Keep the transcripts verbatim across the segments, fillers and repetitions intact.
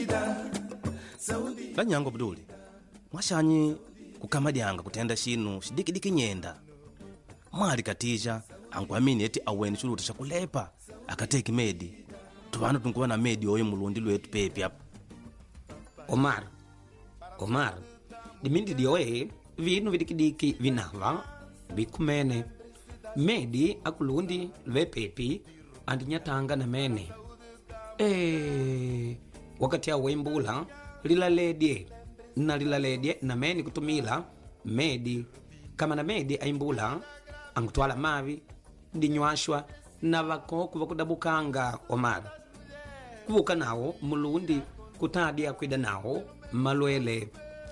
Lanyango Buduli mwashanyi kukamadyanga kutenda shinu shidikidiki nyenda mwali katija angwamini eti aweni chuluta chakulepa akateki medi tuvanu tunkuwa na medi oyo mulundi lwetu pepi apa. Omar Omar dimindi dioe vinu vidikidiki vinava vikumene medi akulundi lwe pepi andinyatanga na mene e wakati awe mbula lilaledye na lilaledye na meni kutumila medi kama na medi aimbula angutwala mavi ndinywashwa na vakoku vakudabukanga. Omar kuvuka nawo mulundi kutadia kwida nawo malwele.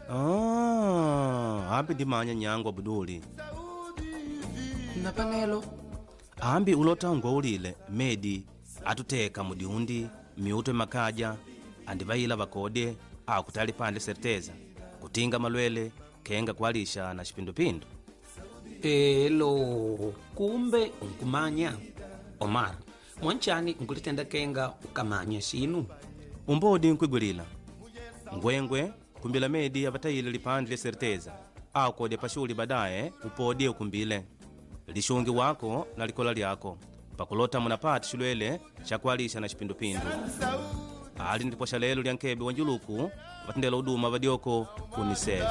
Ah, ambi dimanya Nyango Buduli na panelo ambi ulota ngwaulile medi atuteka mudiundi miutwe makaja andivaila vakode au kutali pande serteza kutinga malwele kenga kualisha na shipindupindu. elo kumbe unkumanya. Omar mwanchani nkulitenda kenga ukamanya shinu umbodi nkwigulila ngwengwe kumbila medi avatayile lipande serteza au kode pashuli badaye upodie ukumbile lishungi wako na likola lyako pakulota munapati shulwele shakualisha na shipindupindu. Ali ndipo shalelo lya nkebe wanjuluku vatendela uduma vadioko kunisef.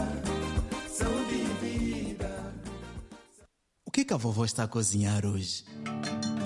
O que que a vovó está a cozinhar hoje?